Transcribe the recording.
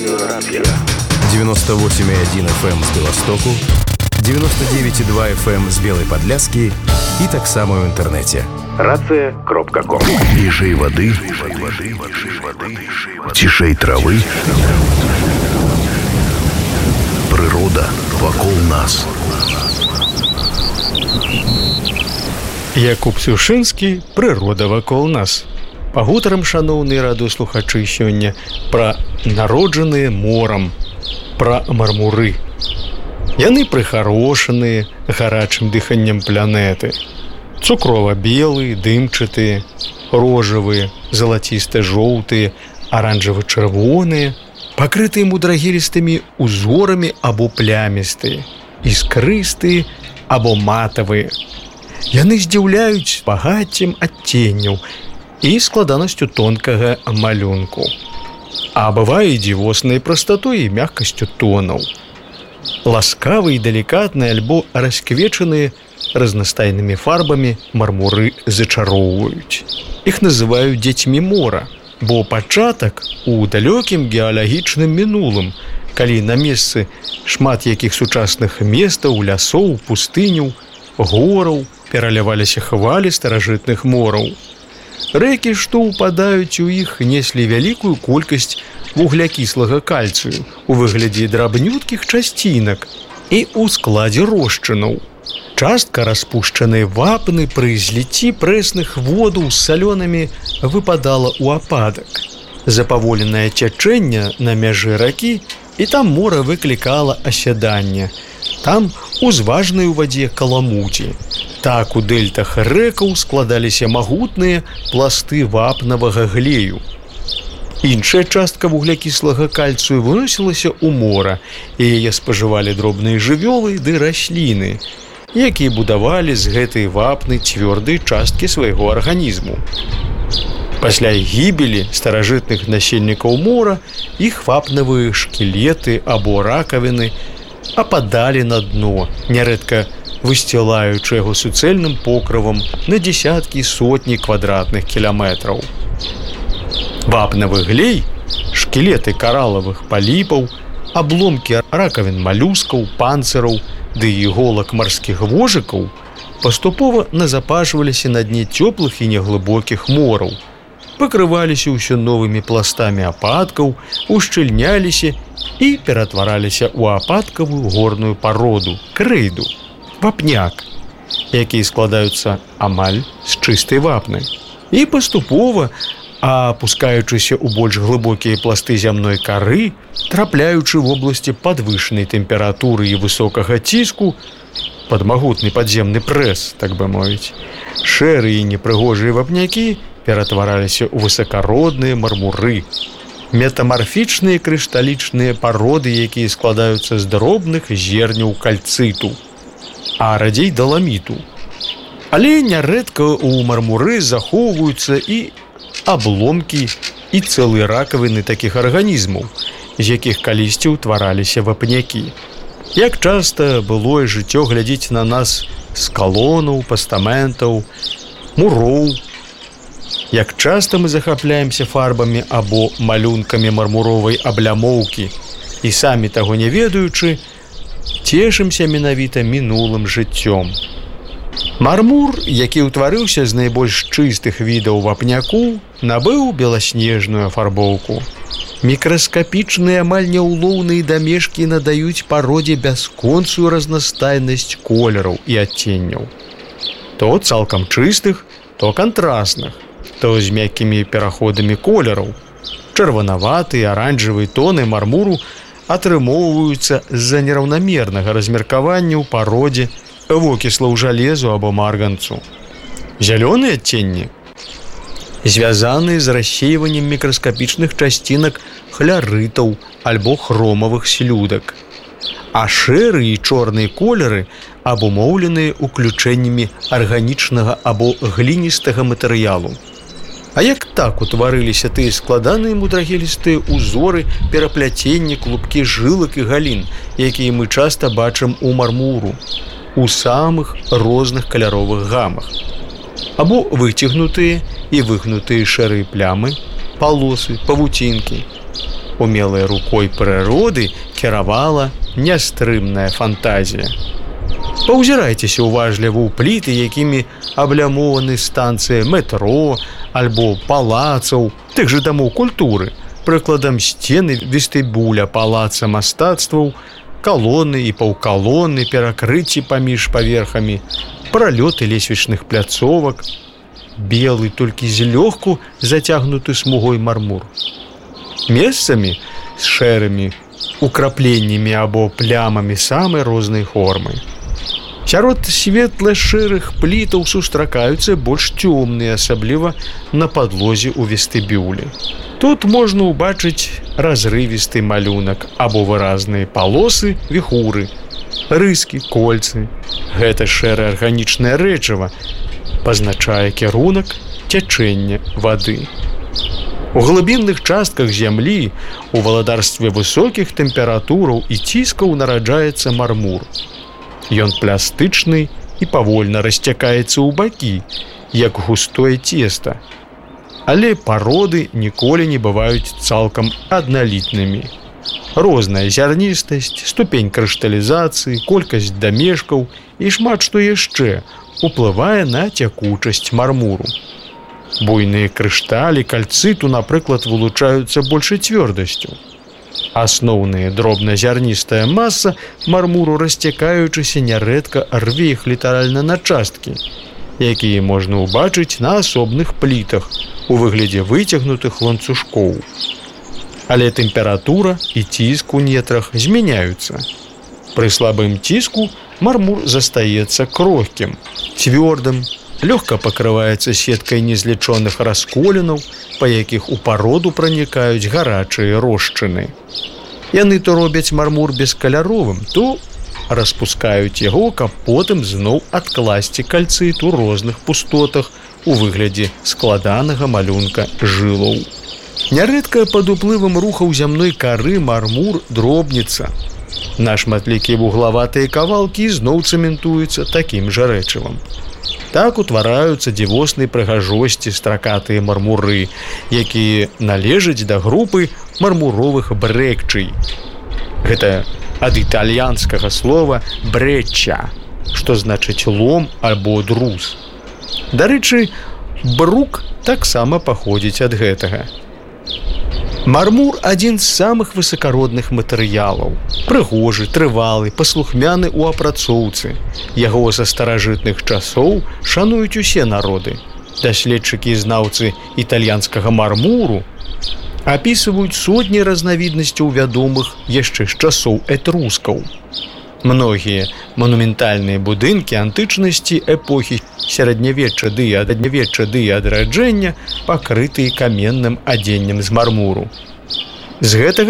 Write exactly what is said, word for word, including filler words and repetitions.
Радиорапия. девяносто восемь и один эф эм з Беластоку, девяносто девять и два эф эм з Белой Подляски и так само в интернете. рация кропка ком. Ближей воды, тишей травы. Природа вокруг нас. Якуб Сушынскі, прырода вакол нас. Пагутарам, шаноўныя радыёслухачы, сёння пра народжаныя морам, пра мармуры. Яны прыхарошаныя гарачым дыханнем планеты. Цукрова-белыя, дымчатыя, рожавыя, залаціста-жоўтыя, аранжава-чырвоныя, пакрытыя мудрагелістымі узорамі або плямістыя, іскрыстыя або матавыя. Яны здзіўляюць багаццем адценняў і складанасцю тонкага малюнку. А бывае дзівоснай прастатой і мяккасцю тонаў. Ласкавыя і далікатныя альбо расквечаныя разнастайнымі фарбамі мармуры зачароўваюць. Іх называюць дзецьмі мора, бо пачатак у далёкім геалагічным мінулым, калі на месцы шмат якіх сучасных местаў, лясоў, пустыняў, гораў пераляваліся хвалі старажытных мораў. Рэкі, што ўпадаюць у іх, неслі вялікую колькасць вуглякіслага кальцыю у выглядзе драбнюткіх часцінак і ў складзе рошчынаў. Частка распушчанай вапны пры зліцці прэсных водаў з салёнымі выпадала ў ападак. Запаволенае цячэнне на мяжы ракі, і там мора выклікала асяданне. Там у зважнай у вадзе каламуці. Так у дэльтах рэкаў складаліся магутныя пласты вапнавага глею. Іншая частка вуглякіслага кальцыю выносілася ў мора, і яе спажывалі дробныя жывёлы ды расліны, якія будавалі з гэтай вапны цвёрдыя часткі свайго арганізму. Пасля гібелі старажытных насельнікаў мора іх вапнавыя шкілеты або ракавіны ападалі на дно, нярэдка высцілаючы яго суцэльным покрывам на дзесяткі сотні квадратных кіламетраў. Вапнавы глей, шкілеты каралавых паліпаў, абломкі ракавін малюскаў, панцыраў ды іголак марскіх вожыкаў паступова назапашваліся на дне цёплых і неглыбокіх мораў, пакрываліся ўсё новымі пластамі ападкаў, ушчыльняліся і ператвараліся ў ападкавую горную пароду, крэйду, вапняк, якія складаюцца амаль з чыстай вапны. І паступова, апускаючыся ў больш глыбокія пласты зямной кары, трапляючы в обласці падвышанай тэмпературы і высокага ціску, пад магутны падземны прэс, так бы мовіць, шэрыя і непрыгожыя вапнякі ператвараліся ў высакародныя мармуры, метамарфічныя крышталічныя пароды, якія складаюцца з дробных зерняў кальцыту, а радзей даламіту. Але нярэдка ў мармуры захоўваюцца і абломкі і цэлыя ракавіны такіх арганізмаў, з якіх калісьці ўтвараліся вапнякі. Як часта былое жыццё глядзіць на нас з калонаў, пастаментаў, муроў. Як часта мы захапляемся фарбамі або малюнкамі мармуровай аблямоўкі і самі таго не ведаючы, цешымся менавіта мінулым жыццём. Мармур, які ўтварыўся з найбольш чыстых відаў вапняку, набыў беласнежную афарбоўку. Мікраскапічныя амаль няўлоўныя дамешкі надаюць пародзе бясконцую разнастайнасць колераў і адценняў. То цалкам чыстых, то кантрасных, то з мяккімі пераходамі колераў. Чырванаватыя, аранжавыя тоны мармуру атрымоўваюцца з-за нераўнамернага размеркавання ў пародзе вокіслаў жалезу або марганцу. Зялёныя адценні звязаныя з рассейваннем мікраскапічных часцінак хлярытаў альбо хромавых слюдак, а шэрыя і чорныя колеры абумоўленыя уключэннямі арганічнага або гліністага матэрыялу. А як так утварыліся тыя складаныя мудрагелістыя узоры, перапляценні, клубкі жылак і галін, якія мы часта бачым у мармуру, у самых розных каляровых гамах? Або выцягнутыя і выгнутыя шэрыя плямы, палосы, павуцінкі. умелай рукой прыроды кіравала нястрымная фантазія. Паўзірайцеся уважліва ў пліты, якімі аблямованы станцыі метро альбо палацаў, тых жа дамоў культуры, прыкладам сцены вестыбюля палаца мастацтваў, калоны і паўкалоны, перакрыцці паміж паверхамі, пралёты лесвічных пляцовак, белы толькі злёгку зацягнуты смугой мармур. Месцамі з шэрымі украпленнямі або плямамі самай рознай формы. Сярод светла-шэрых плітаў сустракаюцца больш цёмныя, асабліва на падлозе ў вестыбюлі. Тут можна ўбачыць разрывісты малюнак або выразныя палосы, віхуры, рыскі, кольцы. Гэта шэрае арганічнае рэчыва пазначае кірунак цячэння вады. У глыбінных частках зямлі у валадарстве высокіх тэмператураў і ціскаў нараджаецца мармур. Ён плястычны і павольна расцякаецца ў бакі, як густое цеста. Але пароды ніколі не бываюць цалкам адналітнымі. Розная зярністасць, ступень крышталізацыі, колькасць дамешкаў і шмат што яшчэ уплывае на цякучасць мармуру. Буйныя крышталі кальцыту, напрыклад, вылучаюцца большай цвёрдасцю. Асноўная дробназярністая маса мармуру, расцякаючыся, нярэдка рве іх літаральна на часткі, якія можна ўбачыць на асобных плітах у выглядзе выцягнутых ланцужкоў. Але тэмпература і ціск у нетрах змяняюцца. Пры слабым ціску мармур застаецца крохкім, цвёрдым, лёгка пакрываецца сеткай незлічоных расколінаў, па якіх у пароду пранікаюць гарачыя рошчыны. Яны то робяць мармур бескаляровым, то распускаюць яго, каб потым зноў адкласці кальцыт у розных пустотах у выглядзе складанага малюнка жылаў. Нярэдка пад уплывам рухаў зямной кары мармур дробніцца. На шматлікія вуглаватыя кавалкі зноў цэментуюцца такім жа рэчывам. Так утвараюцца дзівоснай прыгажосці стракатыя мармуры, якія належаць да групы мармуровых брэкчый. Гэта ад італьянскага слова брэчча, што значыць лом альбо друз. Дарэчы, брук таксама паходзіць ад гэтага. Мармур – адзін з самых высакародных матэрыялаў. Прыгожы, трывалы, паслухмяны ў апрацоўцы. Яго са старажытных часоў шануюць усе народы. Даследчыкі і знаўцы італьянскага мармуру апісваюць сотні разнавіднасцяў вядомых яшчэ з часоў этрускаў. Многія манументальныя будынкі антычнасці эпохі сярэднявечча ды аднявечча ды адраджэння пакрытыя каменным адзеннем з мармуру. З гэтага